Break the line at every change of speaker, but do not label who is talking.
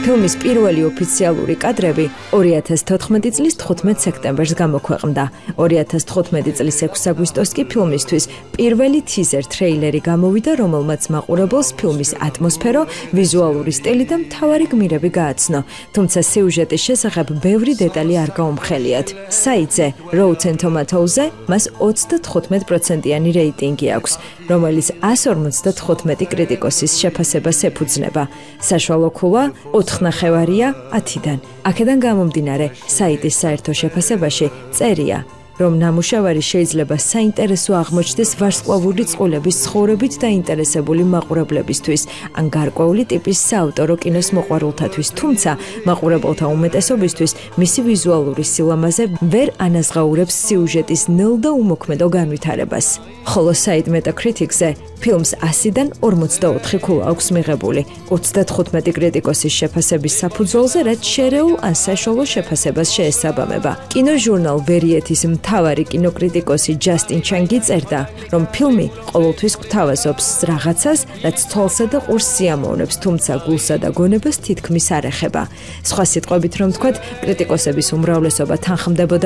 ფილმის პირველი ოფიციალური კადრები 2014 წლის 15 სექტემბერს გამოქვეყნდა. 2015 წლის 6 აგვისტოს კი ფილმისთვის პირველი თიზერ ტრეილერი გამოვიდა, რომელმაც მაყურებელს ფილმის ატმოსფერო, ვიზუალური სტილი და მთავარი გმირები გააცნო. თუმცა სიუჟეტის შესახებ ბევრი დეტალი არ გაუმხელიათ. საიტზე Rotten Tomatoes-ზე მას 95%-იანი რეიტინგი აქვს, რომელიც 155 კრიტიკოსის შეფასებას ეფუძნება. საშუალო ქულა 4.5-ია 10-დან. აქედან გამომდინარე, საიტის საერთო შეფასებაში წერია, რომ ნამუშევარი შეიძლება საინტერესო აღმოჩნდეს ვარსკვლავური წყვილების ცხოვრებით დაინტერესებული მაყურებლებისთვის, ან გარკვეული ტიპის საავტორო კინოს მოყვარულთათვის, თუმცა მაყურებელთა უმეტესობისთვის მისი ვიზუალური სილამაზე ვერ ანაზღაურებს სიუჟეტის ნელ და უმოქმედო განვითარებას. ხოლო საიტ Metacritic-ზე ფილმს 100-დან 44 ქულა აქვს მიღებული, 35 კრიტიკოსის შეფასების საფუძველზე, რაც შერეულ ან საშუალო შეფასებას შეესაბამება. კინოჟურნალ Variety-ის მთავარი კინოკრიტიკოსი ჯასტინ ჩანგი წერდა, რომ ფილმი ყოველთვის გვთავაზობს რაღაცას, რაც თვალსა და ყურს სიამოვნებს, თუმცა გულსა და გონებას თითქმის არ ეხება. სხვა სიტყვებით რომ ვთქვათ, კრიტიკოსების უმრავლესობა თანხმდებოდა